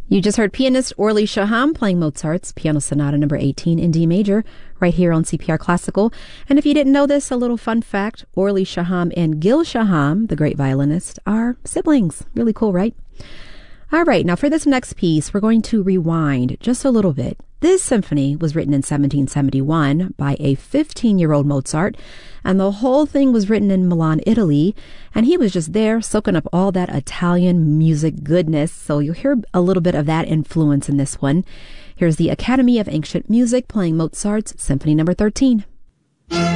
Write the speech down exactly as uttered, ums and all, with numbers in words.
You just heard pianist Orly Shaham playing Mozart's Piano Sonata number eighteen in D major, right here on C P R Classical. And if you didn't know this, a little fun fact, Orly Shaham and Gil Shaham, the great violinist, are siblings. Really cool, right? All right, now for this next piece, we're going to rewind just a little bit. This symphony was written in seventeen seventy-one by a fifteen-year-old Mozart, and the whole thing was written in Milan, Italy, and he was just there soaking up all that Italian music goodness, so you'll hear a little bit of that influence in this one. Here's the Academy of Ancient Music playing Mozart's Symphony number thirteen.